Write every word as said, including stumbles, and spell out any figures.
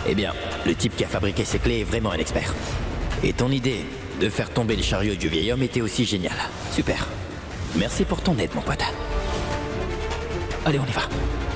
Eh bien, le type qui a fabriqué ces clés est vraiment un expert. Et ton idée de faire tomber le chariot du vieil homme était aussi géniale. Super. Merci pour ton aide, mon pote. Allez, on y va.